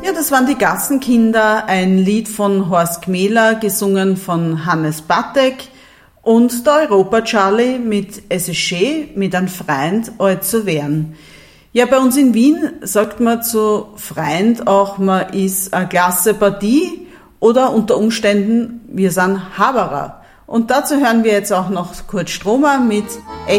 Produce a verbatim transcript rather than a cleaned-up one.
Ja, das waren die Gassenkinder, ein Lied von Horst Gmehler, gesungen von Hannes Battek und der Europa-Charlie mit Es ist schön, mit einem Freund alt zu werden. Ja, bei uns in Wien sagt man zu Freund auch, man ist eine klasse Partie oder unter Umständen, wir sind Haberer. Und dazu hören wir jetzt auch noch Kurt Stromer mit